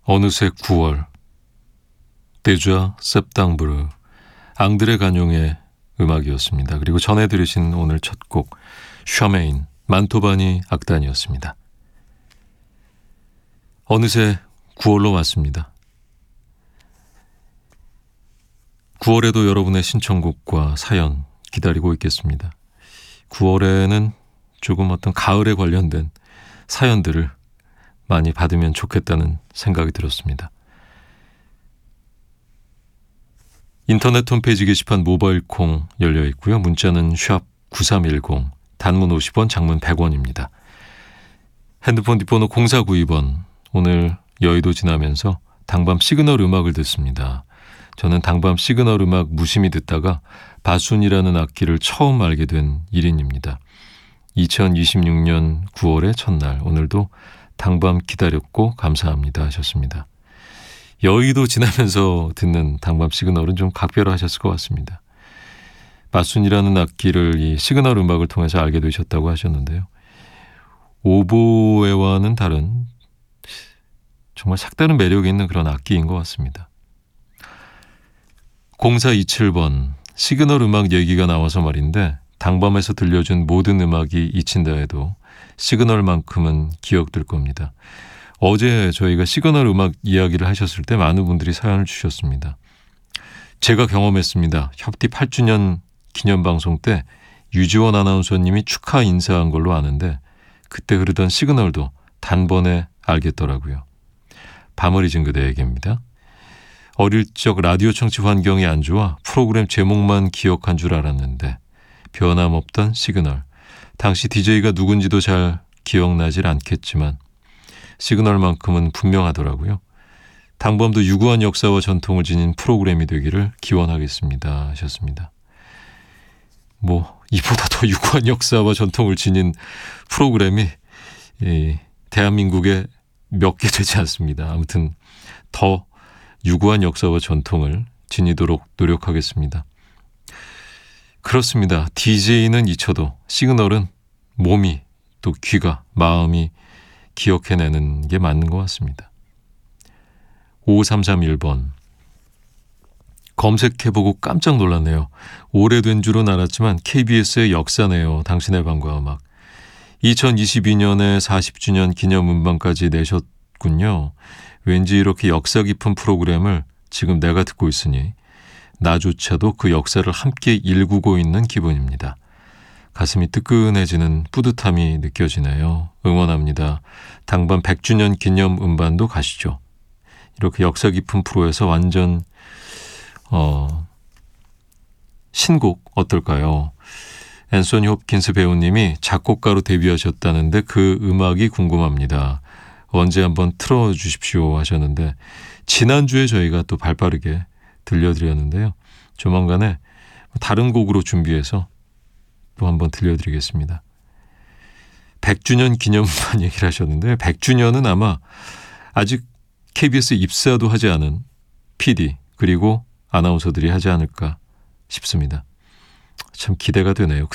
어느새 9월. 데좌 septembre 앙드레 가뇽의 음악이었습니다. 그리고 전해 들으신 오늘 첫 곡 샤메인 만토바니 악단이었습니다. 어느새 9월로 왔습니다. 9월에도 여러분의 신청곡과 사연 기다리고 있겠습니다. 9월에는 조금 어떤 가을에 관련된 사연들을 많이 받으면 좋겠다는 생각이 들었습니다. 인터넷 홈페이지 게시판 모바일 콩 열려 있고요. 문자는 샵 9310, 단문 50원, 장문 100원입니다. 핸드폰 뒷번호 0492번. 오늘 여의도 지나면서 당밤 시그널 음악을 듣습니다. 저는 당밤 시그널 음악 무심히 듣다가 바순이라는 악기를 처음 알게 된 1인입니다. 2026년 9월의 첫날, 오늘도 당밤 기다렸고 감사합니다 하셨습니다. 여의도 지나면서 듣는 당밤 시그널은 좀 각별하셨을 것 같습니다. 바순이라는 악기를 이 시그널 음악을 통해서 알게 되셨다고 하셨는데요. 오보에와는 다른 정말 색다른 매력이 있는 그런 악기인 것 같습니다. 0427번, 시그널 음악 얘기가 나와서 말인데 당밤에서 들려준 모든 음악이 잊힌다 해도 시그널만큼은 기억될 겁니다. 어제 저희가 시그널 음악 이야기를 하셨을 때 많은 분들이 사연을 주셨습니다. 제가 경험했습니다. 협디 8주년 기념방송 때 유지원 아나운서님이 축하 인사한 걸로 아는데 그때 흐르던 시그널도 단번에 알겠더라고요. 밤을 잊은 그대에게입니다. 어릴 적 라디오 청취 환경이 안 좋아 프로그램 제목만 기억한 줄 알았는데 변함없던 시그널. 당시 DJ가 누군지도 잘 기억나질 않겠지만 시그널만큼은 분명하더라고요. 당범도 유구한 역사와 전통을 지닌 프로그램이 되기를 기원하겠습니다 하셨습니다. 이보다 더 유구한 역사와 전통을 지닌 프로그램이 대한민국에 몇 개 되지 않습니다. 아무튼 더 유구한 역사와 전통을 지니도록 노력하겠습니다. 그렇습니다. DJ는 잊혀도 시그널은 몸이 또 귀가 마음이 기억해내는 게 맞는 것 같습니다. 5331번, 검색해보고 깜짝 놀랐네요. 오래된 줄은 알았지만 KBS의 역사네요. 당신의 밤과 음악. 2022년에 40주년 기념 음반까지 내셨군요. 왠지 이렇게 역사 깊은 프로그램을 지금 내가 듣고 있으니 나조차도 그 역사를 함께 일구고 있는 기분입니다. 가슴이 뜨끈해지는 뿌듯함이 느껴지네요. 응원합니다. 당밤 100주년 기념 음반도 가시죠. 이렇게 역사 깊은 프로에서 완전 신곡 어떨까요? 앤소니 홉킨스 배우님이 작곡가로 데뷔하셨다는데 그 음악이 궁금합니다. 언제 한번 틀어주십시오 하셨는데 지난주에 저희가 또 발빠르게 들려드렸는데요. 조만간에 다른 곡으로 준비해서 또 한번 들려드리겠습니다. 100주년 기념반 얘기를 하셨는데 100주년은 아마 아직 KBS 입사도 하지 않은 PD 그리고 아나운서들이 하지 않을까 싶습니다. 참 기대가 되네요.